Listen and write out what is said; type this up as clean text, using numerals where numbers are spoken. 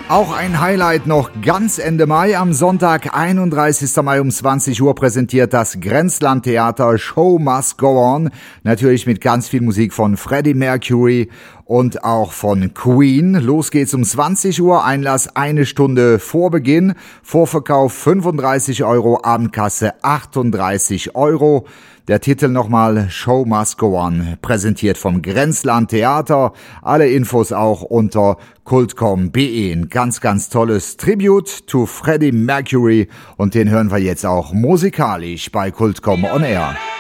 Auch ein Highlight noch ganz Ende Mai. Am Sonntag, 31. Mai um 20 Uhr präsentiert das Grenzlandtheater Show Must Go On. Natürlich mit ganz viel Musik von Freddie Mercury und auch von Queen. Los geht's um 20 Uhr. Einlass 1 Stunde vor Beginn. Vorverkauf 35 €, Abendkasse 38 €. Der Titel nochmal Show Must Go On, präsentiert vom Grenzland Theater. Alle Infos auch unter kultcom.be. Ein ganz, ganz tolles Tribute to Freddie Mercury und den hören wir jetzt auch musikalisch bei Kultcom On Air.